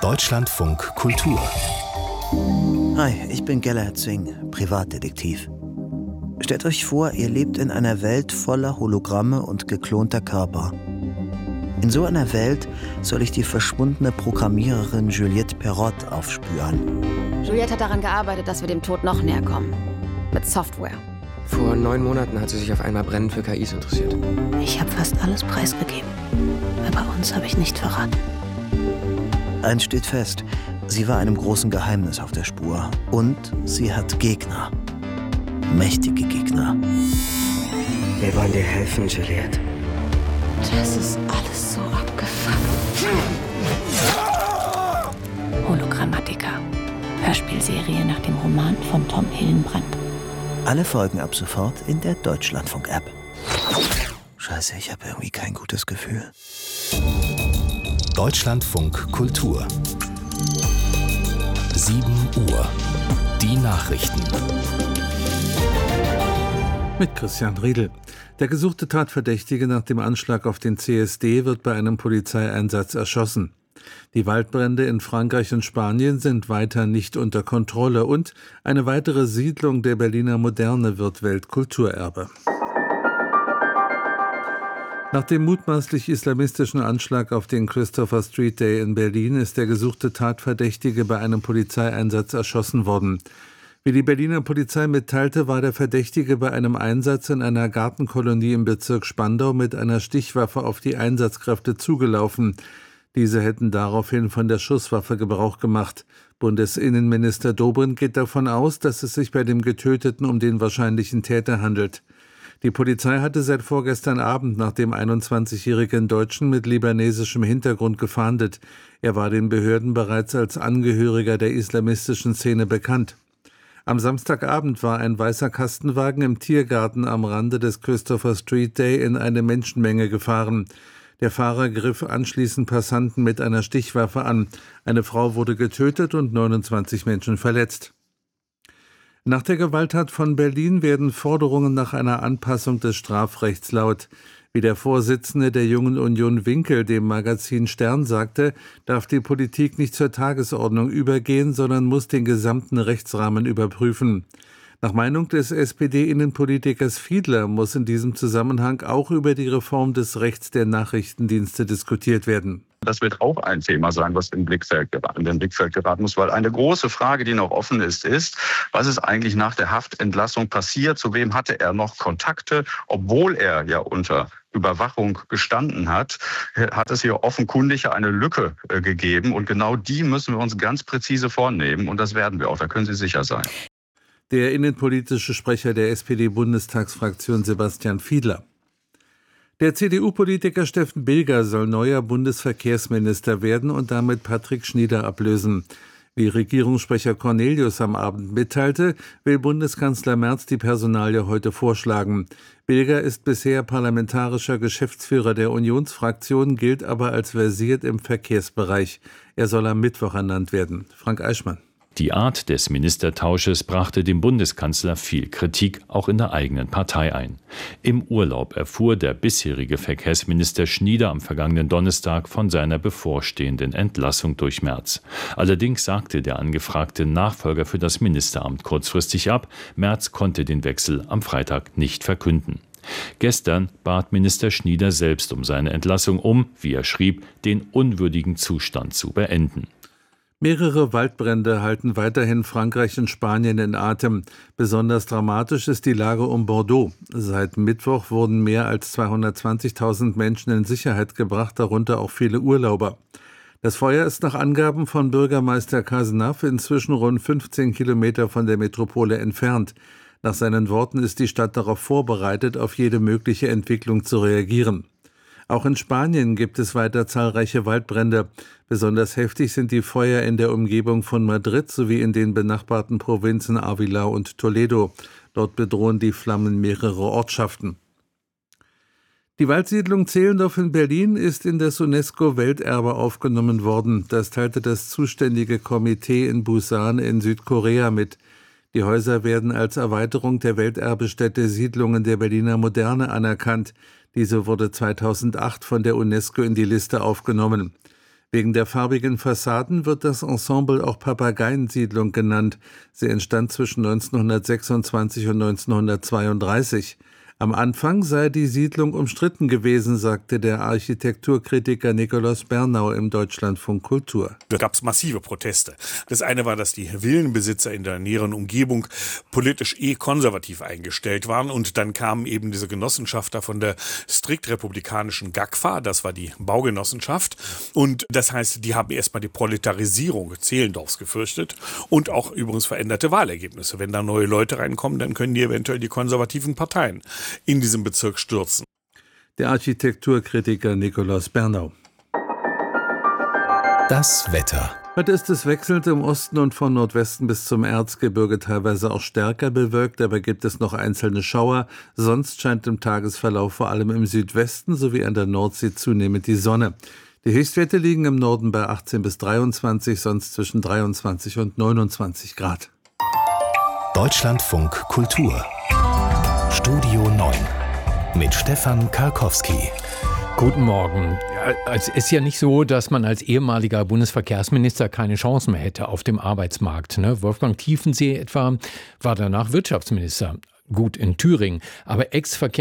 Deutschlandfunk Kultur. Hi, ich bin Gellert Singh, Privatdetektiv. Stellt euch vor, ihr lebt in einer Welt voller Hologramme und geklonter Körper. In so einer Welt soll ich die verschwundene Programmiererin Juliette Perrot aufspüren. Juliette hat daran gearbeitet, dass wir dem Tod noch näher kommen. Mit Software. Vor 9 Monaten hat sie sich auf einmal brennend für KIs interessiert. Ich habe fast alles preisgegeben. Aber uns habe ich nicht verraten. Eins steht fest, sie war einem großen Geheimnis auf der Spur. Und sie hat Gegner. Mächtige Gegner. Wir wollen dir helfen, Juliette. Das ist alles so abgefuckt. Hologrammatica. Hörspielserie nach dem Roman von Tom Hillenbrand. Alle Folgen ab sofort in der Deutschlandfunk-App. Scheiße, ich habe irgendwie kein gutes Gefühl. Deutschlandfunk Kultur. 7 Uhr. Die Nachrichten. Mit Christian Riedel. Der gesuchte Tatverdächtige nach dem Anschlag auf den CSD wird bei einem Polizeieinsatz erschossen. Die Waldbrände in Frankreich und Spanien sind weiter nicht unter Kontrolle und eine weitere Siedlung der Berliner Moderne wird Weltkulturerbe. Nach dem mutmaßlich islamistischen Anschlag auf den Christopher Street Day in Berlin ist der gesuchte Tatverdächtige bei einem Polizeieinsatz erschossen worden. Wie die Berliner Polizei mitteilte, war der Verdächtige bei einem Einsatz in einer Gartenkolonie im Bezirk Spandau mit einer Stichwaffe auf die Einsatzkräfte zugelaufen. Diese hätten daraufhin von der Schusswaffe Gebrauch gemacht. Bundesinnenminister Dobrindt geht davon aus, dass es sich bei dem Getöteten um den wahrscheinlichen Täter handelt. Die Polizei hatte seit vorgestern Abend nach dem 21-jährigen Deutschen mit libanesischem Hintergrund gefahndet. Er war den Behörden bereits als Angehöriger der islamistischen Szene bekannt. Am Samstagabend war ein weißer Kastenwagen im Tiergarten am Rande des Christopher Street Day in eine Menschenmenge gefahren. Der Fahrer griff anschließend Passanten mit einer Stichwaffe an. Eine Frau wurde getötet und 29 Menschen verletzt. Nach der Gewalttat von Berlin werden Forderungen nach einer Anpassung des Strafrechts laut. Wie der Vorsitzende der Jungen Union Winkel dem Magazin Stern sagte, darf die Politik nicht zur Tagesordnung übergehen, sondern muss den gesamten Rechtsrahmen überprüfen. Nach Meinung des SPD-Innenpolitikers Fiedler muss in diesem Zusammenhang auch über die Reform des Rechts der Nachrichtendienste diskutiert werden. Das wird auch ein Thema sein, was in den Blickfeld geraten muss, weil eine große Frage, die noch offen ist, was ist eigentlich nach der Haftentlassung passiert? Zu wem hatte er noch Kontakte? Obwohl er ja unter Überwachung gestanden hat, hat es hier offenkundig eine Lücke gegeben. Und genau die müssen wir uns ganz präzise vornehmen. Und das werden wir auch, da können Sie sicher sein. Der innenpolitische Sprecher der SPD-Bundestagsfraktion Sebastian Fiedler. Der CDU-Politiker Steffen Bilger soll neuer Bundesverkehrsminister werden und damit Patrick Schnieder ablösen. Wie Regierungssprecher Cornelius am Abend mitteilte, will Bundeskanzler Merz die Personalie heute vorschlagen. Bilger ist bisher parlamentarischer Geschäftsführer der Unionsfraktion, gilt aber als versiert im Verkehrsbereich. Er soll am Mittwoch ernannt werden. Frank Eichmann. Die Art des Ministertausches brachte dem Bundeskanzler viel Kritik, auch in der eigenen Partei ein. Im Urlaub erfuhr der bisherige Verkehrsminister Schnieder am vergangenen Donnerstag von seiner bevorstehenden Entlassung durch Merz. Allerdings sagte der angefragte Nachfolger für das Ministeramt kurzfristig ab. Merz konnte den Wechsel am Freitag nicht verkünden. Gestern bat Minister Schnieder selbst um seine Entlassung, wie er schrieb, den unwürdigen Zustand zu beenden. Mehrere Waldbrände halten weiterhin Frankreich und Spanien in Atem. Besonders dramatisch ist die Lage um Bordeaux. Seit Mittwoch wurden mehr als 220.000 Menschen in Sicherheit gebracht, darunter auch viele Urlauber. Das Feuer ist nach Angaben von Bürgermeister Cazenave inzwischen rund 15 Kilometer von der Metropole entfernt. Nach seinen Worten ist die Stadt darauf vorbereitet, auf jede mögliche Entwicklung zu reagieren. Auch in Spanien gibt es weiter zahlreiche Waldbrände. Besonders heftig sind die Feuer in der Umgebung von Madrid sowie in den benachbarten Provinzen Ávila und Toledo. Dort bedrohen die Flammen mehrere Ortschaften. Die Waldsiedlung Zehlendorf in Berlin ist in das UNESCO-Welterbe aufgenommen worden. Das teilte das zuständige Komitee in Busan in Südkorea mit. Die Häuser werden als Erweiterung der Welterbestätte Siedlungen der Berliner Moderne anerkannt. Diese wurde 2008 von der UNESCO in die Liste aufgenommen. Wegen der farbigen Fassaden wird das Ensemble auch Papageiensiedlung genannt. Sie entstand zwischen 1926 und 1932. Am Anfang sei die Siedlung umstritten gewesen, sagte der Architekturkritiker Nikolaus Bernau im Deutschlandfunk Kultur. Da gab es massive Proteste. Das eine war, dass die Villenbesitzer in der näheren Umgebung politisch konservativ eingestellt waren. Und dann kamen eben diese Genossenschafter von der strikt republikanischen GAGFA, das war die Baugenossenschaft. Und das heißt, die haben erstmal die Proletarisierung Zehlendorfs gefürchtet und auch übrigens veränderte Wahlergebnisse. Wenn da neue Leute reinkommen, dann können die eventuell die konservativen Parteien in diesem Bezirk stürzen. Der Architekturkritiker Nikolaus Bernau. Das Wetter. Heute ist es wechselnd im Osten und von Nordwesten bis zum Erzgebirge teilweise auch stärker bewölkt, aber gibt es noch einzelne Schauer. Sonst scheint im Tagesverlauf vor allem im Südwesten sowie an der Nordsee zunehmend die Sonne. Die Höchstwerte liegen im Norden bei 18 bis 23, sonst zwischen 23 und 29 Grad. Deutschlandfunk Kultur. Studio 9 mit Stefan Karkowski. Guten Morgen. Ja, es ist ja nicht so, dass man als ehemaliger Bundesverkehrsminister keine Chance mehr hätte auf dem Arbeitsmarkt. Ne? Wolfgang Tiefensee etwa war danach Wirtschaftsminister. Gut in Thüringen, aber